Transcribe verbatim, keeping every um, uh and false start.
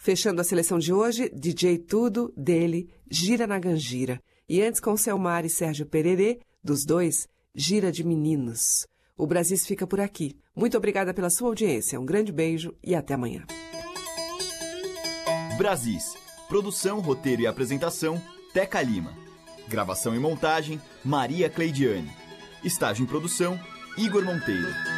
Fechando a seleção de hoje, D J Tudo, dele, Gira na Gangira. E antes com Selmar e Sérgio Pererê, dos dois, Gira de Meninos. O Brasis fica por aqui. Muito obrigada pela sua audiência. Um grande beijo e até amanhã. Brasis. Produção, roteiro e apresentação, Teca Lima. Gravação e montagem, Maria Cleidiane. Estágio em produção, Igor Monteiro.